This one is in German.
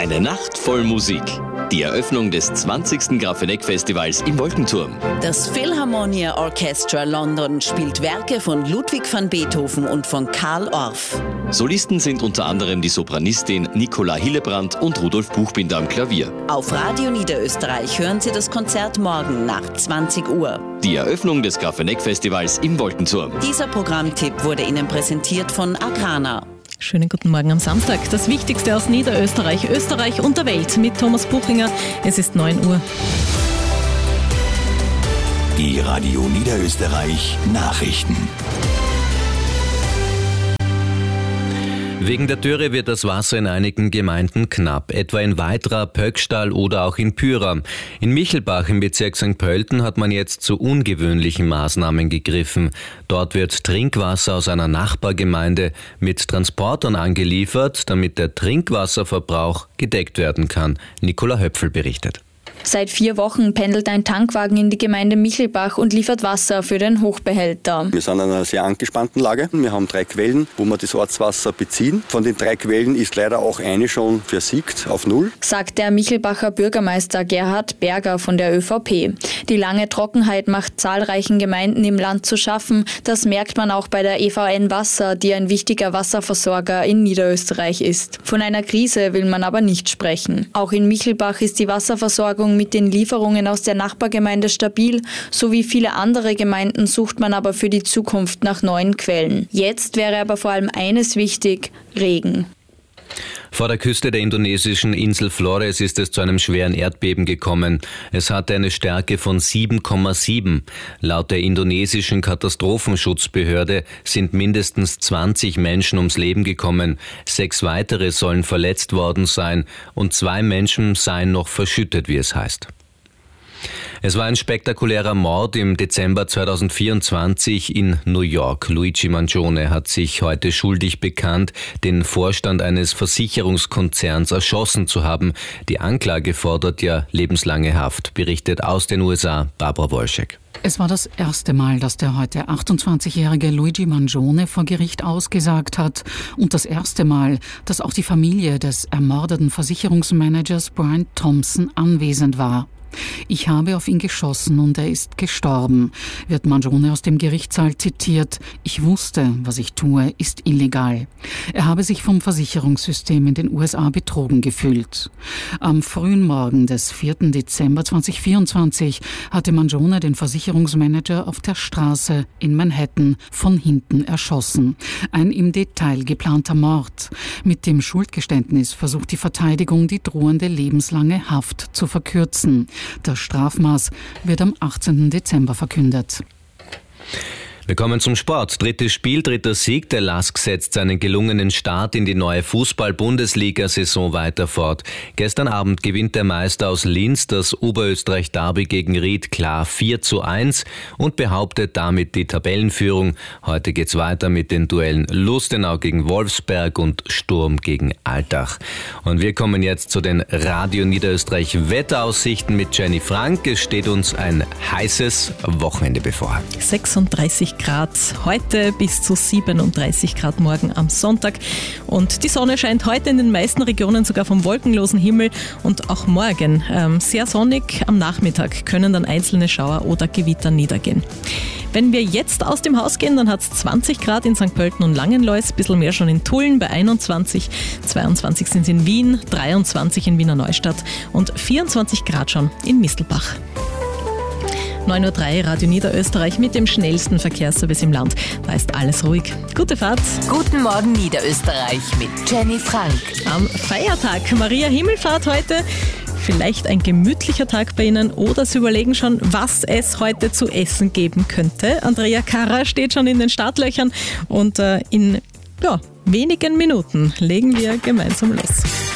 Eine Nacht voll Musik. Die Eröffnung des 20. Grafeneck-Festivals im Wolkenturm. Das Philharmonia Orchestra London spielt Werke von Ludwig van Beethoven und von Carl Orff. Solisten sind unter anderem die Sopranistin Nicola Hillebrand und Rudolf Buchbinder am Klavier. Auf Radio Niederösterreich hören Sie das Konzert morgen nach 20 Uhr. Die Eröffnung des Grafeneck-Festivals im Wolkenturm. Dieser Programmtipp wurde Ihnen präsentiert von Agrana. Schönen guten Morgen am Samstag. Das Wichtigste aus Niederösterreich, Österreich und der Welt mit Thomas Buchinger. Es ist 9 Uhr. Die Radio Niederösterreich Nachrichten. Wegen der Dürre wird das Wasser in einigen Gemeinden knapp, etwa in Weitra, Pöckstall oder auch in Pyra. In Michelbach im Bezirk St. Pölten hat man jetzt zu ungewöhnlichen Maßnahmen gegriffen. Dort wird Trinkwasser aus einer Nachbargemeinde mit Transportern angeliefert, damit der Trinkwasserverbrauch gedeckt werden kann. Nicola Höpfel berichtet. Seit 4 Wochen pendelt ein Tankwagen in die Gemeinde Michelbach und liefert Wasser für den Hochbehälter. Wir sind in einer sehr angespannten Lage. Wir haben 3 Quellen, wo wir das Ortswasser beziehen. Von den 3 Quellen ist leider auch eine schon versiegt auf 0. Sagt der Michelbacher Bürgermeister Gerhard Berger von der ÖVP. Die lange Trockenheit macht zahlreichen Gemeinden im Land zu schaffen. Das merkt man auch bei der EVN Wasser, die ein wichtiger Wasserversorger in Niederösterreich ist. Von einer Krise will man aber nicht sprechen. Auch in Michelbach ist die Wasserversorgung mit den Lieferungen aus der Nachbargemeinde stabil. So wie viele andere Gemeinden sucht man aber für die Zukunft nach neuen Quellen. Jetzt wäre aber vor allem eines wichtig: Regen. Vor der Küste der indonesischen Insel Flores ist es zu einem schweren Erdbeben gekommen. Es hatte eine Stärke von 7,7. Laut der indonesischen Katastrophenschutzbehörde sind mindestens 20 Menschen ums Leben gekommen. 6 weitere sollen verletzt worden sein und 2 Menschen seien noch verschüttet, wie es heißt. Es war ein spektakulärer Mord im Dezember 2024 in New York. Luigi Mangione hat sich heute schuldig bekannt, den Vorstand eines Versicherungskonzerns erschossen zu haben. Die Anklage fordert ja lebenslange Haft, berichtet aus den USA Barbara Wolschek. Es war das erste Mal, dass der heute 28-jährige Luigi Mangione vor Gericht ausgesagt hat und das erste Mal, dass auch die Familie des ermordeten Versicherungsmanagers Brian Thompson anwesend war. Ich habe auf ihn geschossen und er ist gestorben, wird Mangione aus dem Gerichtssaal zitiert. Ich wusste, was ich tue, ist illegal. Er habe sich vom Versicherungssystem in den USA betrogen gefühlt. Am frühen Morgen des 4. Dezember 2024 hatte Mangione den Versicherungsmanager auf der Straße in Manhattan von hinten erschossen. Ein im Detail geplanter Mord. Mit dem Schuldgeständnis versucht die Verteidigung, die drohende lebenslange Haft zu verkürzen. Das Strafmaß wird am 18. Dezember verkündet. Wir kommen zum Sport. 3. Spiel, 3. Sieg. Der LASK setzt seinen gelungenen Start in die neue Fußball-Bundesliga-Saison weiter fort. Gestern Abend gewinnt der Meister aus Linz das Oberösterreich-Derby gegen Ried klar 4:1 und behauptet damit die Tabellenführung. Heute geht's weiter mit den Duellen Lustenau gegen Wolfsberg und Sturm gegen Altach. Und wir kommen jetzt zu den Radio Niederösterreich Wetteraussichten mit Jenny Frank. Es steht uns ein heißes Wochenende bevor. 36 Grad heute bis zu 37 Grad morgen am Sonntag. Und die Sonne scheint heute in den meisten Regionen sogar vom wolkenlosen Himmel und auch morgen sehr sonnig. Am Nachmittag können dann einzelne Schauer oder Gewitter niedergehen. Wenn wir jetzt aus dem Haus gehen, dann hat es 20 Grad in St. Pölten und Langenlois, ein bisschen mehr schon in Tulln bei 21, 22 sind es in Wien, 23 in Wiener Neustadt und 24 Grad schon in Mistelbach. 9:03 Uhr, Radio Niederösterreich mit dem schnellsten Verkehrsservice im Land. Da ist alles ruhig. Gute Fahrt. Guten Morgen Niederösterreich mit Jenny Frank. Am Feiertag Maria Himmelfahrt heute. Vielleicht ein gemütlicher Tag bei Ihnen oder Sie überlegen schon, was es heute zu essen geben könnte. Andrea Karra steht schon in den Startlöchern und in wenigen Minuten legen wir gemeinsam los.